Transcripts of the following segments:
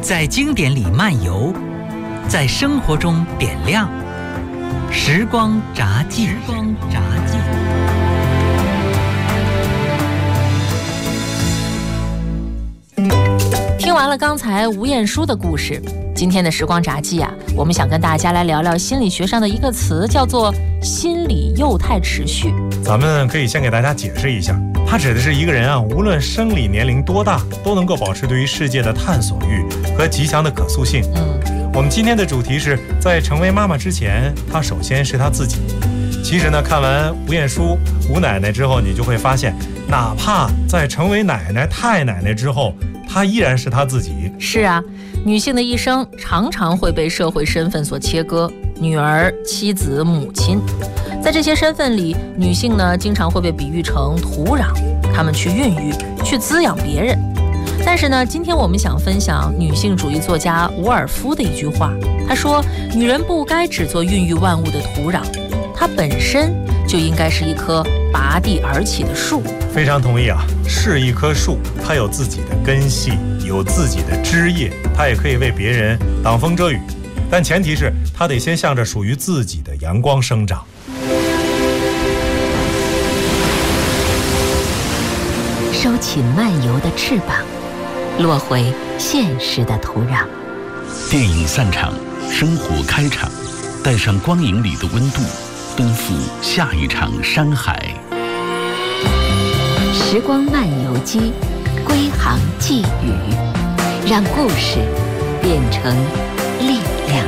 在经典里漫游，在生活中点亮。时光札记。 听完了刚才吴晏殊的故事，今天的时光札记啊，我们想跟大家来聊聊心理学上的一个词，叫做心理幼态持续。 咱们可以先给大家解释一下，它指的是一个人啊，无论生理年龄多大，都能够保持对于世界的探索欲和极强的可塑性。我们今天的主题是在成为妈妈之前，她首先是她自己。其实呢，看完吴晏殊、吴奶奶之后，你就会发现，哪怕在成为奶奶、太奶奶之后，她依然是她自己。 是啊，女性的一生常常会被社会身份所切割，女儿、妻子、母亲。在这些身份里，女性呢经常会被比喻成土壤，她们去孕育、去滋养别人。但是呢，今天我们想分享女性主义作家伍尔夫的一句话，他说：女人不该只做孕育万物的土壤，她本身就应该是一棵拔地而起的树。 非常同意啊，是一棵树，它有自己的根系，有自己的枝叶，它也可以为别人挡风遮雨，但前提是它得先向着属于自己的阳光生长。 收起漫游的翅膀，落回现实的土壤。 电影散场，生活开场，带上光影里的温度，奔赴下一场山海。 时光漫游机，归航寄语，让故事变成力量。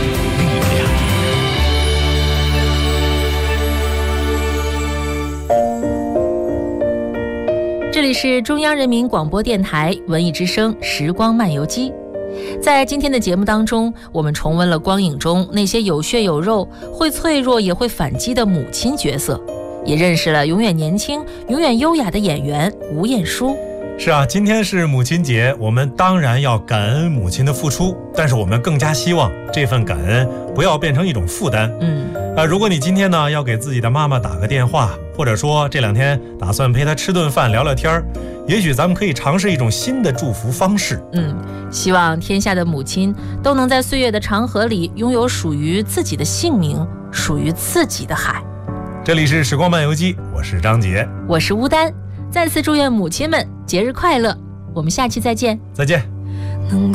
这里是中央人民广播电台文艺之声时光漫游机。在今天的节目当中，我们重温了光影中那些有血有肉、会脆弱也会反击的母亲角色，也认识了永远年轻、永远优雅的演员吴晏殊。 是啊，今天是母亲节，我们当然要感恩母亲的付出，但是我们更加希望这份感恩不要变成一种负担。如果你今天呢要给自己的妈妈打个电话，或者说这2天打算陪她吃顿饭聊聊天，也许咱们可以尝试一种新的祝福方式。 希望天下的母亲都能在岁月的长河里拥有属于自己的姓名，属于自己的海。 这里是时光漫游机，我是张杰， 我是乌丹，再次祝愿母亲们节日快乐，我们下期再见。 再见。